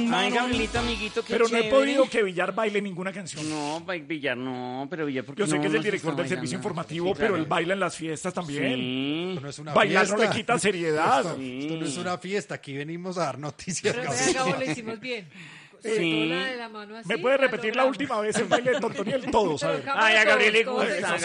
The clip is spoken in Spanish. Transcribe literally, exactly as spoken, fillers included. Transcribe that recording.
Ay, Gabrielito, amiguito, qué Pero no he chévere. podido que Villar baile ninguna canción. No, ba- Villar no, pero Villar porque Yo sé no, que es no el se director está del servicio bailando. informativo, Sí, pero claro. él baila en las fiestas también. Sí. Esto no es una Bailar no fiesta. le quita seriedad. Esto, esto no es una fiesta, aquí venimos a dar noticias. Pero Gabriel. vea, Gabo, lo hicimos bien. Sobre Sí. todo la de la mano así, ¿Me puede la repetir la logramos. última vez el baile de Tontoniel? Todos, a ver. Pero cámara Ay, a Gabriel le todos, todos gusta. eso.